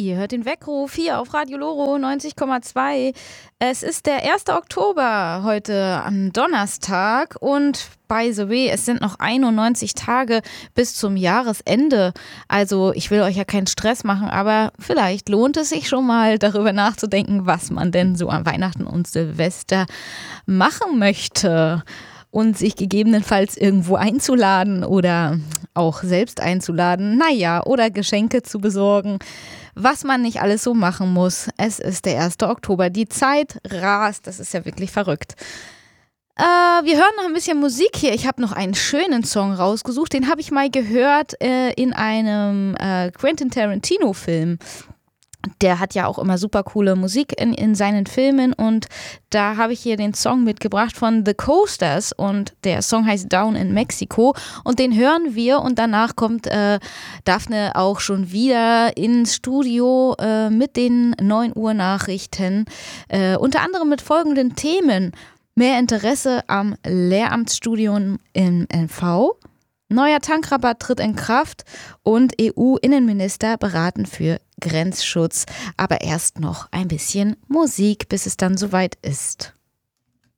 Ihr hört den Weckruf hier auf Radio Loro 90,2. Es ist der 1. Oktober heute am Donnerstag und by the way, es sind noch 91 Tage bis zum Jahresende. Also ich will euch ja keinen Stress machen, aber vielleicht lohnt es sich schon mal darüber nachzudenken, was man denn so an Weihnachten und Silvester machen möchte. Und sich gegebenenfalls irgendwo einzuladen oder auch selbst einzuladen, oder Geschenke zu besorgen, was man nicht alles so machen muss. Es ist der 1. Oktober, die Zeit rast, das ist ja wirklich verrückt. Wir hören noch ein bisschen Musik hier. Ich habe noch einen schönen Song rausgesucht, den habe ich mal gehört in einem Quentin Tarantino-Film. Der hat ja auch immer super coole Musik in seinen Filmen und da habe ich hier den Song mitgebracht von The Coasters und der Song heißt Down in Mexico und den hören wir und danach kommt Daphne auch schon wieder ins Studio mit den 9 Uhr Nachrichten, unter anderem mit folgenden Themen: Mehr Interesse am Lehramtsstudium im NV, neuer Tankrabatt tritt in Kraft und EU-Innenminister beraten für Grenzschutz. Aber erst noch ein bisschen Musik, bis es dann soweit ist.